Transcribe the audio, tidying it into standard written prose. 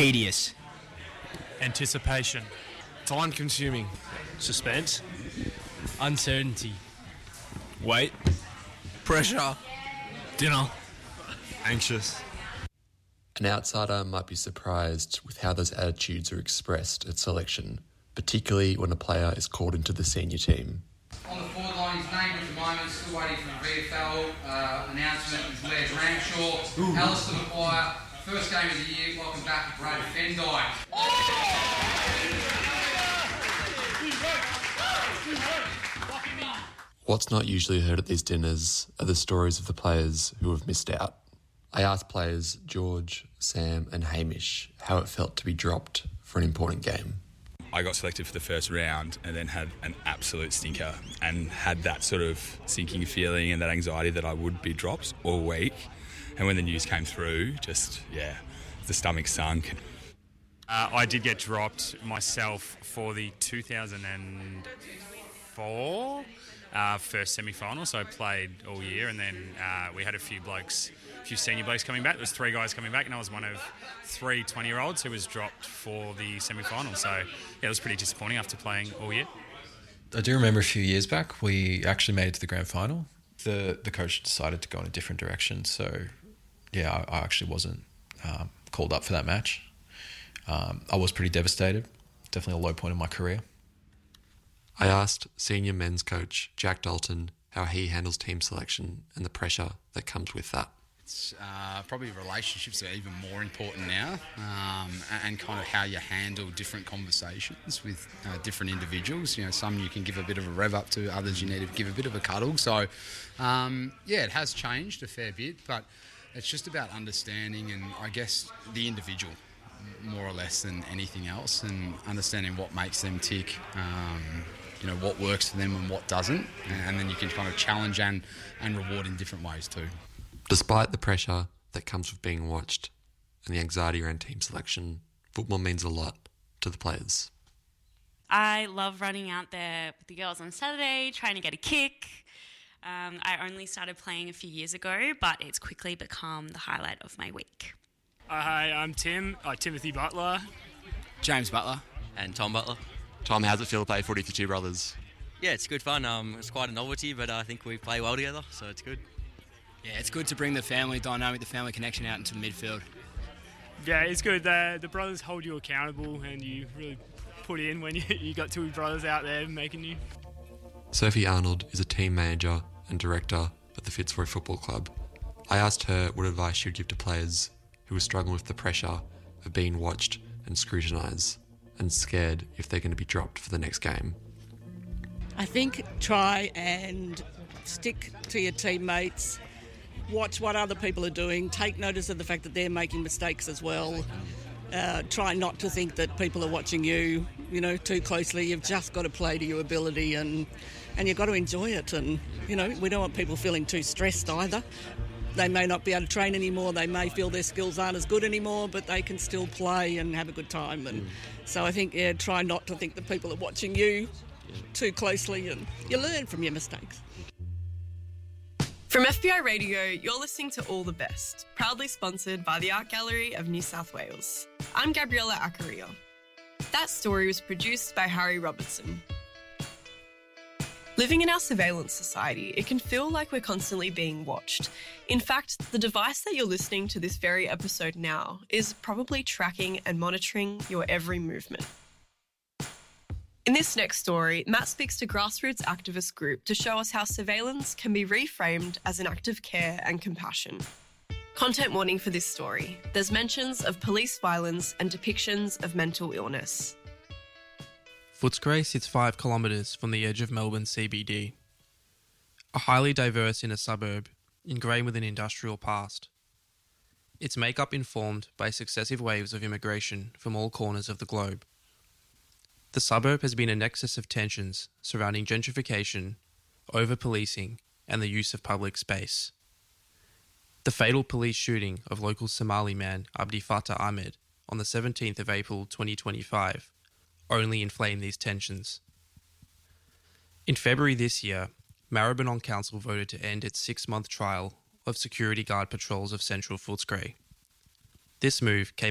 Tedious. Anticipation. Time-consuming. Suspense. Uncertainty. Wait. Pressure. Dinner. Anxious. An outsider might be surprised with how those attitudes are expressed at selection, particularly when a player is called into the senior team. On the forward line, his name at the moment, still waiting for the VFL announcement, is Les Ramshaw. Alistair Maguire, first game of the year, welcome back to Brad Fendike. What's not usually heard at these dinners are the stories of the players who have missed out. I asked players George, Sam and Hamish how it felt to be dropped for an important game. I got selected for the first round and then had an absolute stinker and had that sort of sinking feeling and that anxiety that I would be dropped all week. And when the news came through, the stomach sunk. I did get dropped myself for the 2004 first semi-final, so I played all year, and then we had a few senior blokes coming back. There was 3 guys coming back, and I was one of 3 20-year-olds who was dropped for the semi-final. So it was pretty disappointing after playing all year. I do remember a few years back, we actually made it to the grand final. The coach decided to go in a different direction, so yeah, I actually wasn't called up for that match. I was pretty devastated. Definitely a low point in my career. I asked senior men's coach Jack Dalton how he handles team selection and the pressure that comes with that. It's probably relationships are even more important now, and kind of how you handle different conversations with different individuals. You know, some you can give a bit of a rev up to, others you need to give a bit of a cuddle. So, it has changed a fair bit, but it's just about understanding and I guess the individual more or less than anything else, and understanding what makes them tick, what works for them and what doesn't, and then you can kind of challenge and reward in different ways too. Despite the pressure that comes with being watched and the anxiety around team selection, football means a lot to the players. I love running out there with the girls on Saturday, trying to get a kick. I only started playing a few years ago, but it's quickly become the highlight of my week. Hi, I'm Tim. Timothy Butler. James Butler. And Tom Butler. Tom, how's it feel to play footy for 2 brothers? Yeah, it's good fun. It's quite a novelty, but I think we play well together, so it's good. Yeah, it's good to bring the family dynamic, the family connection out into the midfield. Yeah, it's good. The brothers hold you accountable and you really put in when you got 2 brothers out there making you. Sophie Arnold is a team manager and director at the Fitzroy Football Club. I asked her what advice she would give to players who are struggling with the pressure of being watched and scrutinised and scared if they're going to be dropped for the next game. I think try and stick to your teammates, watch what other people are doing, take notice of the fact that they're making mistakes as well. Try not to think that people are watching you, too closely. You've just got to play to your ability and you've got to enjoy it. And, we don't want people feeling too stressed either. They may not be able to train anymore. They may feel their skills aren't as good anymore, but they can still play and have a good time. And so I think, try not to think that people are watching you too closely, and you learn from your mistakes. From FBI Radio, you're listening to All the Best, proudly sponsored by the Art Gallery of New South Wales. I'm Gabriella Acaria. That story was produced by Harry Robertson. Living in our surveillance society, it can feel like we're constantly being watched. In fact, the device that you're listening to this very episode now is probably tracking and monitoring your every movement. In this next story, Matt speaks to grassroots activist group to show us how surveillance can be reframed as an act of care and compassion. Content warning for this story. There's mentions of police violence and depictions of mental illness. Footscray sits 5 kilometres from the edge of Melbourne CBD. A highly diverse inner suburb, ingrained with an industrial past. Its makeup informed by successive waves of immigration from all corners of the globe. The suburb has been a nexus of tensions surrounding gentrification, over-policing, and the use of public space. The fatal police shooting of local Somali man Abdi Fattah Ahmed on the 17th of April 2025 only inflamed these tensions. In February this year, Maribyrnong Council voted to end its 6-month trial of security guard patrols of central Footscray. This move came